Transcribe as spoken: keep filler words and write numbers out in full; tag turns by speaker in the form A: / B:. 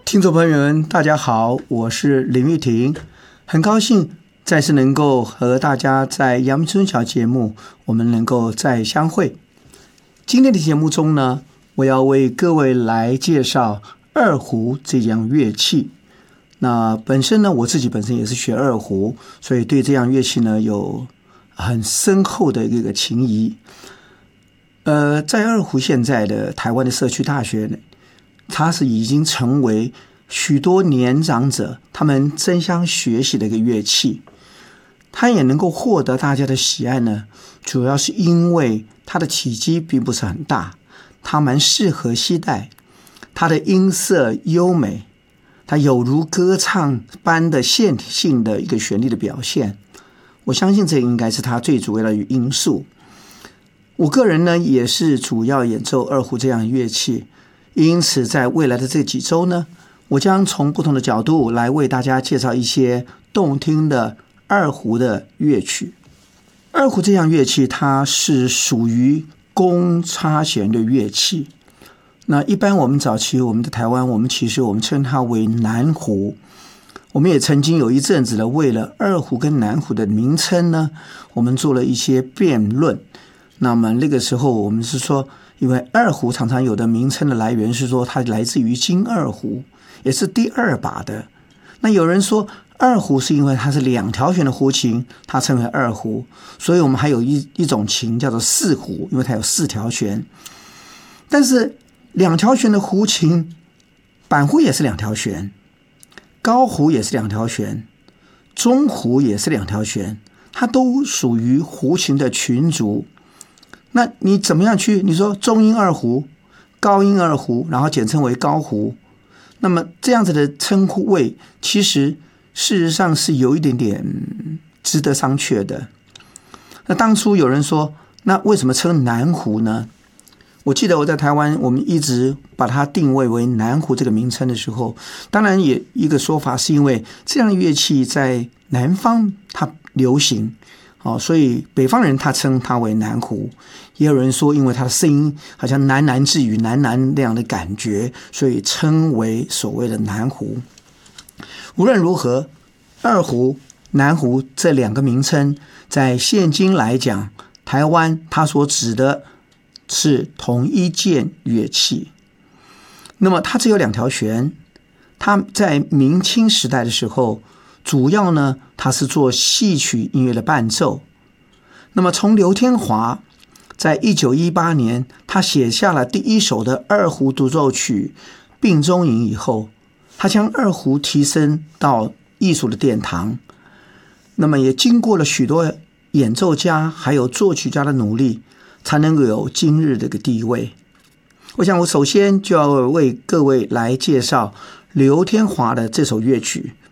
A: 听众朋友们，大家好，我是林玉婷，很高兴再次能够和大家在阳春小节目，我们能够再相会。今天的节目中呢，我要为各位来介绍二胡这样乐器。那本身呢，我自己本身也是学二胡，所以对这样乐器呢有很深厚的一个情谊。呃，在二胡现在的台湾的社区大学呢，它是已经成为许多年长者他们争相学习的一个乐器。它也能够获得大家的喜爱呢，主要是因为它的体积并不是很大，它蛮适合携带，它的音色优美，它有如歌唱般的线性的一个旋律的表现。我相信这应该是它最主要的因素。我个人呢也是主要演奏二胡这样的乐器，因此在未来的这几周呢，我将从不同的角度来为大家介绍一些动听的二胡的乐曲。二胡这样乐器它是属于弓插弦的乐器。那一般我们早期我们的台湾，我们其实我们称它为南胡。我们也曾经有一阵子的为了二胡跟南胡的名称呢，我们做了一些辩论。那么那个时候我们是说，因为二胡常常有的名称的来源是说它来自于金二胡，也是第二把的。那有人说二胡是因为它是两条弦的胡琴，它称为二胡，所以我们还有一一种琴叫做四胡，因为它有四条弦。但是两条弦的胡琴，板胡也是两条弦，高胡也是两条弦，中胡也是两条弦，它都属于胡琴的群族。那你怎么样去？你说中音二胡、高音二胡，然后简称为高胡，那么这样子的称呼位，其实事实上是有一点点值得商榷的。那当初有人说，那为什么称南胡呢？我记得我在台湾，我们一直把它定位为南胡这个名称的时候，当然也一个说法是因为这样的乐器在南方它流行。哦，所以北方人他称它为南胡，也有人说因为它的声音好像喃喃自语、喃喃那样的感觉，所以称为所谓的南胡。无论如何，二胡、南胡这两个名称，在现今来讲，台湾它所指的是同一件乐器。那么它只有两条弦，它在明清时代的时候，主要呢，它是做戏曲音乐的伴奏。那么从刘天华在一九一八年，他写下了第一首的二胡独奏曲《病中吟》以后，他将二胡提升到艺术的殿堂。那么也经过了许多演奏家还有作曲家的努力，才能够有今日这个地位。我想我首先就要为各位来介绍刘天华的这首乐曲